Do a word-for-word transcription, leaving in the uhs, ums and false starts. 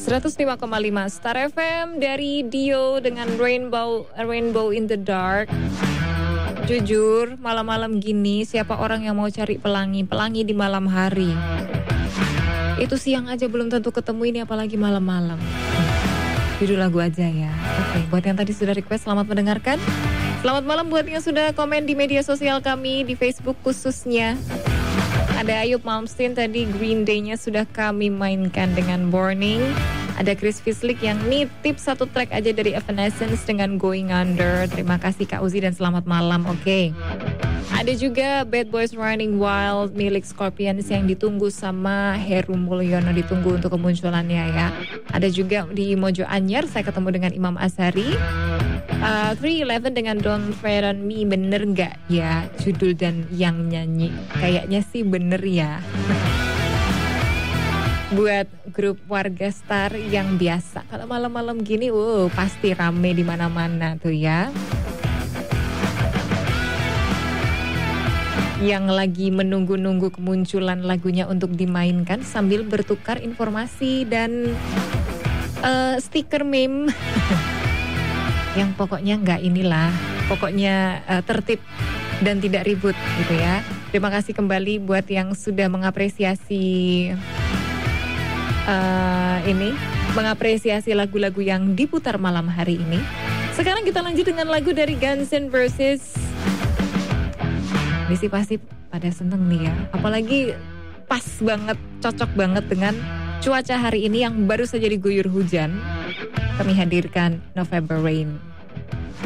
seratus lima koma lima Star F M dari Dio dengan Rainbow Rainbow in the Dark. Jujur, malam-malam gini siapa orang yang mau cari pelangi? Pelangi di malam hari. Itu siang aja belum tentu ketemu, ini apalagi malam-malam. Judul lagu aja ya. Oke, buat yang tadi sudah request, selamat mendengarkan. Selamat malam buat yang sudah komen di media sosial kami, di Facebook khususnya. Ada Ayub Malmsteen tadi, Green Day-nya sudah kami mainkan dengan Burning. Ada Chris Fislik yang nitip satu track aja dari Evanescence dengan Going Under. Terima kasih Kak Uzi dan selamat malam. Oke. Okay. Ada juga Bad Boys Running Wild milik Scorpions yang ditunggu sama Heru Mulyono, ditunggu untuk kemunculannya ya. Ada juga di Mojo Anyar saya ketemu dengan Imam Azhari. Uh, three eleven dengan Don't Tread on Me, bener gak ya judul dan yang nyanyi? Kayaknya sih bener ya. Buat grup warga Star yang biasa kalau malam-malam gini, wow pasti rame di mana-mana tuh ya. Yang lagi menunggu-nunggu kemunculan lagunya untuk dimainkan sambil bertukar informasi dan uh, stiker meme. Yang pokoknya nggak inilah, pokoknya uh, tertib dan tidak ribut gitu ya. Terima kasih kembali buat yang sudah mengapresiasi uh, ini, mengapresiasi lagu-lagu yang diputar malam hari ini. Sekarang kita lanjut dengan lagu dari Guns N' Roses. Ini sih pasti pada seneng nih ya, apalagi pas banget, cocok banget dengan cuaca hari ini yang baru saja diguyur hujan. Kami hadirkan November Rain.